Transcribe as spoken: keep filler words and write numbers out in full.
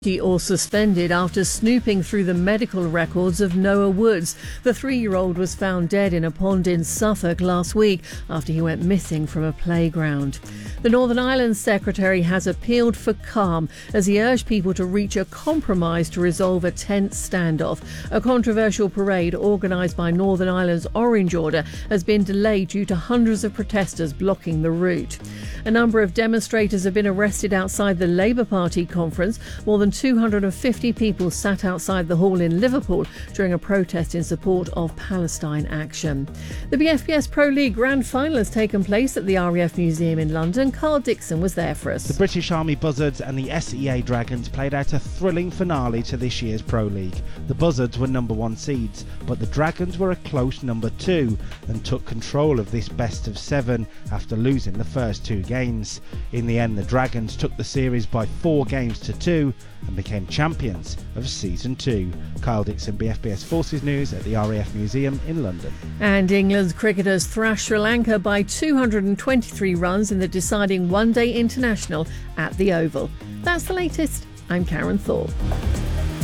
Or suspended after snooping through the medical records of Noah Woods. The three-year-old was found dead in a pond in Suffolk last week after he went missing from a playground. The Northern Ireland Secretary has appealed for calm as he urged people to reach a compromise to resolve a tense standoff. A controversial parade organised by Northern Ireland's Orange Order has been delayed due to hundreds of protesters blocking the route. A number of demonstrators have been arrested outside the Labour Party conference. More than two hundred fifty people sat outside the hall in Liverpool during a protest in support of Palestine action. The B F B S Pro League Grand Final has taken place at the R A F Museum in London. Carl Dixon was there for us. The British Army Buzzards and the S E A Dragons played out a thrilling finale to this year's Pro League. The Buzzards were number one seeds, but the Dragons were a close number two and took control of this best of seven after losing the first two games. In the end, the Dragons took the series by four games to two and became champions of Season two. Kyle Dixon, B F B S Forces News at the R A F Museum in London. And England's cricketers thrashed Sri Lanka by two hundred twenty-three runs in the deciding one-day international at the Oval. That's the latest. I'm Karen Thorpe.